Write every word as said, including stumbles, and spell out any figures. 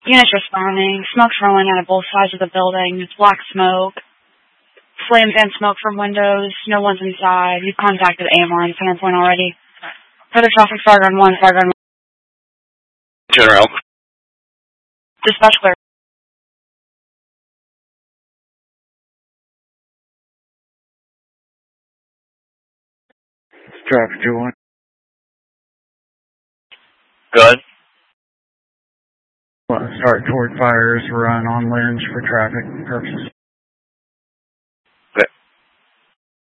Units responding. Smoke's rolling out of both sides of the building. It's black smoke. Flames and smoke from windows. No one's inside. You've contacted A M R and center point already. Further traffic, fire gun one, fire gun one. General. Dispatch clear. Traffic two one. Good. Well, start toward fires, run on lens for traffic purposes.